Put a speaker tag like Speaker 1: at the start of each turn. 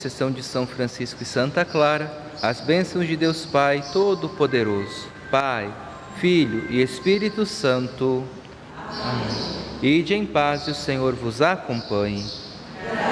Speaker 1: intercessão de São Francisco e Santa Clara, as bênçãos de Deus Pai Todo-Poderoso, Pai, Filho e Espírito Santo. Amém. Ide em paz e o Senhor vos acompanhe.